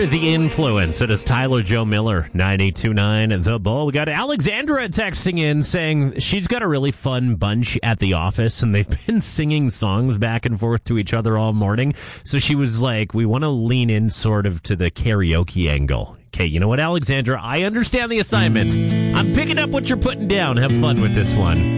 The Influence. It is Tyler Joe Miller, 92.9 The Bull. We got Alexandra texting in saying she's got a really fun bunch at the office, and they've been singing songs back and forth to each other all morning. So she was like, we want to lean in sort of to the karaoke angle. Okay, you know what, Alexandra? I understand the assignment. I'm picking up what you're putting down. Have fun with this one.